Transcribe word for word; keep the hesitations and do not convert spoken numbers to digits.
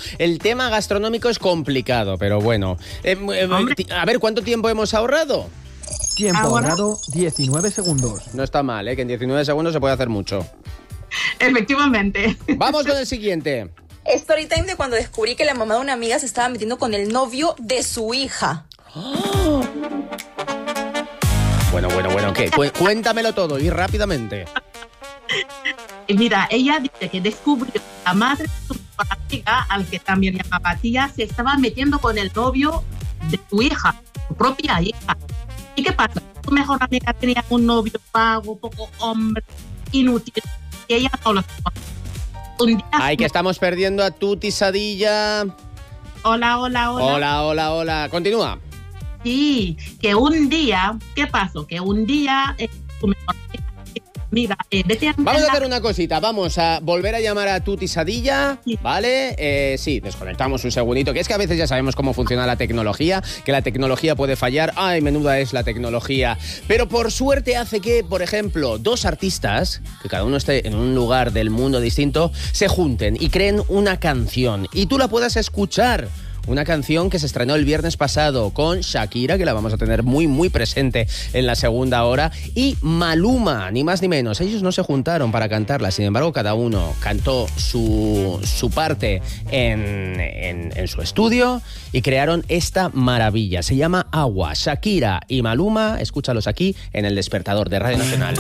El tema gastronómico es complicado, pero bueno. Eh, eh, a ver, ¿cuánto tiempo hemos ahorrado? Tiempo ahorrado, diecinueve segundos. No está mal, ¿eh? Que en diecinueve segundos se puede hacer mucho. Efectivamente. Vamos con el siguiente. Story time de cuando descubrí que la mamá de una amiga se estaba metiendo con el novio de su hija. Oh. Bueno, bueno, bueno, ¿qué? Cu- cuéntamelo todo y rápidamente. Mira, ella dice que descubrió que la madre de su amiga, al que también llamaba tía, se estaba metiendo con el novio de su hija, su propia hija. ¿Y qué pasa? Su mejor amiga tenía un novio vago, poco hombre, inútil, y ella no lo soportaba. Un día Ay, que estamos perdiendo a Tuti Sadilla. Hola, hola, hola. Hola, hola, hola. Continúa. Sí, que un día, ¿qué pasó? Que un día eh, su mejor amiga, eh, vete a Vamos a hacer una cosita, vamos a volver a llamar a Tuti Sadilla, Sí. ¿vale? Eh, sí, desconectamos un segundito, que es que a veces ya sabemos cómo funciona la tecnología, que la tecnología puede fallar, ay, menuda es la tecnología, pero por suerte hace que, por ejemplo, dos artistas, que cada uno esté en un lugar del mundo distinto, se junten y creen una canción y tú la puedas escuchar. Una canción que se estrenó el viernes pasado con Shakira, que la vamos a tener muy, muy presente en la segunda hora, y Maluma, ni más ni menos. Ellos no se juntaron para cantarla, sin embargo, cada uno cantó su, su parte en, en, en su estudio y crearon esta maravilla. Se llama Agua. Shakira y Maluma, escúchalos aquí en El Despertador de Radio Nacional.